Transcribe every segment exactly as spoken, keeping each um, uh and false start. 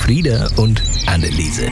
Elfriede und Anneliese.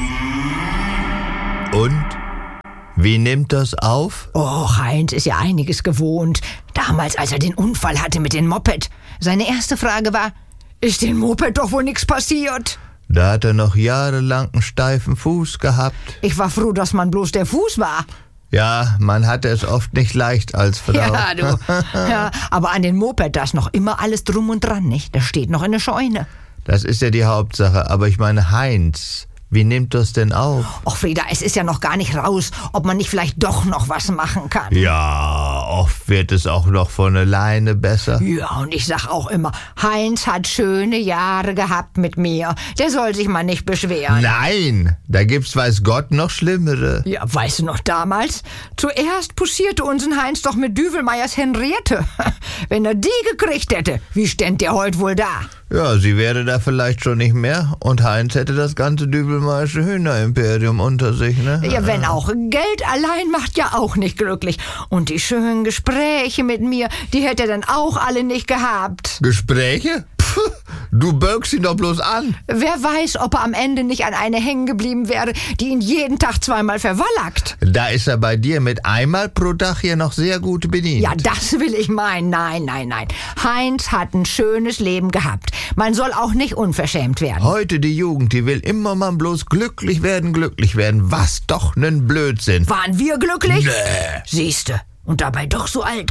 Und? Wie nimmt das auf? Oh, Heinz ist ja einiges gewohnt. Damals, als er den Unfall hatte mit dem Moped. Seine erste Frage war, ist dem Moped doch wohl nichts passiert? Da hat er noch jahrelang einen steifen Fuß gehabt. Ich war froh, dass man bloß der Fuß war. Ja, man hatte es oft nicht leicht als Frau. Ja, du. Ja, aber an den Moped, da ist noch immer alles drum und dran, nicht? Das steht noch in der Scheune. Das ist ja die Hauptsache. Aber ich meine, Heinz, wie nimmt das denn auf? Och, Frieda, es ist ja noch gar nicht raus, ob man nicht vielleicht doch noch was machen kann. Ja, oft wird es auch noch von alleine besser. Ja, und ich sag auch immer, Heinz hat schöne Jahre gehabt mit mir. Der soll sich mal nicht beschweren. Nein, da gibt's weiß Gott noch Schlimmere. Ja, weißt du noch damals? Zuerst poussierte unseren Heinz doch mit Düvelmeiers Henriette. Wenn er die gekriegt hätte, wie ständ der heute wohl da? Ja, sie wäre da vielleicht schon nicht mehr und Heinz hätte das ganze Dübelmeiersche Hühnerimperium unter sich, ne? Ja, wenn auch. Geld allein macht ja auch nicht glücklich. Und die schönen Gespräche mit mir, die hätte er dann auch alle nicht gehabt. Gespräche? Puh, du böckst ihn doch bloß an. Wer weiß, ob er am Ende nicht an eine hängen geblieben wäre, die ihn jeden Tag zweimal verwallackt. Da ist er bei dir mit einmal pro Tag hier noch sehr gut bedient. Ja, das will ich meinen. Nein, nein, nein. Heinz hat ein schönes Leben gehabt. Man soll auch nicht unverschämt werden. Heute die Jugend, die will immer mal bloß glücklich werden, glücklich werden. Was doch nen Blödsinn. Waren wir glücklich? Nee. Siehste. Und dabei doch so alt